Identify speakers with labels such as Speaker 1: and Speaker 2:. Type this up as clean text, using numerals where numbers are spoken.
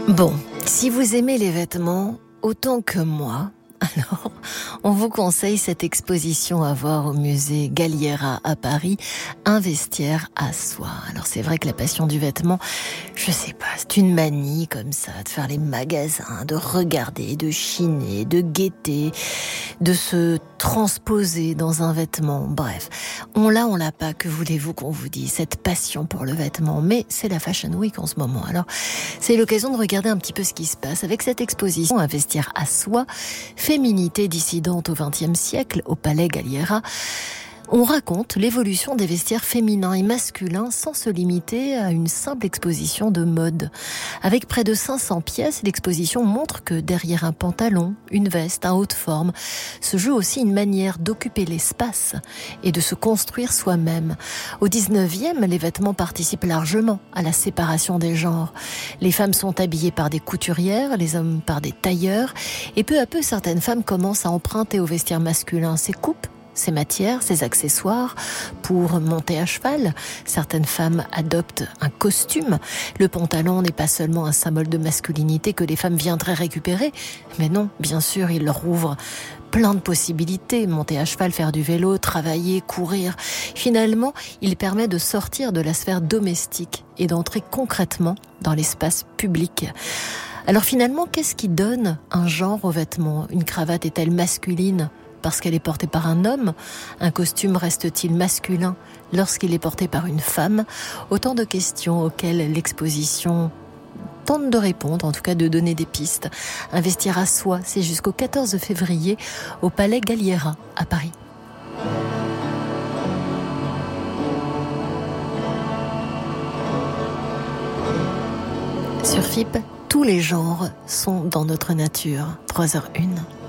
Speaker 1: Bon, si vous aimez les vêtements autant que moi, alors on vous conseille cette exposition à voir au musée Galliera à Paris, un vestiaire à soi. Alors c'est vrai que la passion du vêtement, je sais pas, c'est une manie comme ça, de faire les magasins, de regarder, de chiner, de guetter, de se transposer dans un vêtement. Bref, on l'a pas, que voulez-vous qu'on vous dise, cette passion pour le vêtement. Mais c'est la Fashion Week en ce moment. Alors c'est l'occasion de regarder un petit peu ce qui se passe avec cette exposition, un vestiaire à soi, féminité dissidente au XXe siècle, au Palais Galliera. On raconte l'évolution des vestiaires féminins et masculins sans se limiter à une simple exposition de mode. Avec près de 500 pièces, l'exposition montre que derrière un pantalon, une veste, un haut de forme, se joue aussi une manière d'occuper l'espace et de se construire soi-même. Au 19e, les vêtements participent largement à la séparation des genres. Les femmes sont habillées par des couturières, les hommes par des tailleurs, et peu à peu, certaines femmes commencent à emprunter au vestiaire masculin ses coupes, ses matières, ses accessoires pour monter à cheval. Certaines femmes adoptent un costume. Le pantalon n'est pas seulement un symbole de masculinité que les femmes viendraient récupérer, mais non, bien sûr, il leur ouvre plein de possibilités. Monter à cheval, faire du vélo, travailler, courir. Finalement, il permet de sortir de la sphère domestique et d'entrer concrètement dans l'espace public. Alors finalement, qu'est-ce qui donne un genre aux vêtements ? Une cravate est-elle masculine parce qu'elle est portée par un homme? Un costume reste-t-il masculin lorsqu'il est porté par une femme? Autant de questions auxquelles l'exposition tente de répondre, en tout cas de donner des pistes. Un vestiaire à soi, c'est jusqu'au 14 février au Palais Galliera à Paris. Sur FIP, tous les genres sont dans notre nature. 3h01.